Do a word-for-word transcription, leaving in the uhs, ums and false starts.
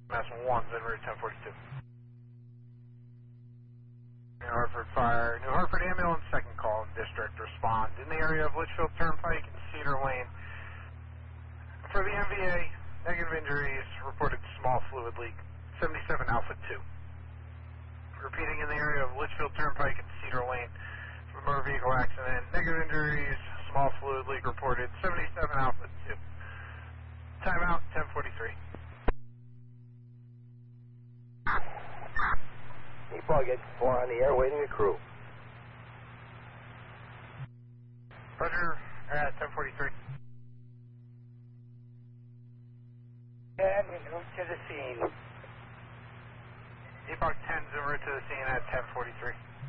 Mass one, then route ten forty-two. New Hartford Fire. New Hartford ambulance, second call in district. Respond in the area of Litchfield Turnpike and Cedar Lane. For the M V A, negative injuries, reported small fluid leak, seventy-seven Alpha two. Repeating in the area of Litchfield Turnpike and Cedar Lane. For motor vehicle accident, negative injuries, small fluid leak reported, seventy-seven Alpha two. Timeout, ten forty-three. Nepal gets four on the air, waiting the crew. Roger, at ten forty-three. And move to the scene. Epoch ten's en route to the scene at ten forty-three.